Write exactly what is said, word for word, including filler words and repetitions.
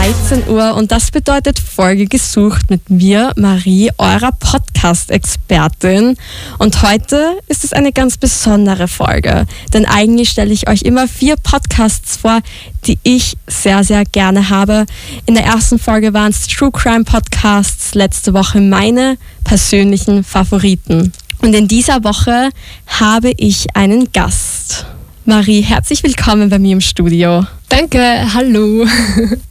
dreizehn Uhr und das bedeutet Folge gesucht mit mir, Marie, eurer Podcast-Expertin. Und heute ist es eine ganz besondere Folge, denn eigentlich stelle ich euch immer vier Podcasts vor, die ich sehr, sehr gerne habe. In der ersten Folge waren es True Crime Podcasts, letzte Woche meine persönlichen Favoriten. Und in dieser Woche habe ich einen Gast. Marie, herzlich willkommen bei mir im Studio. Danke, hallo.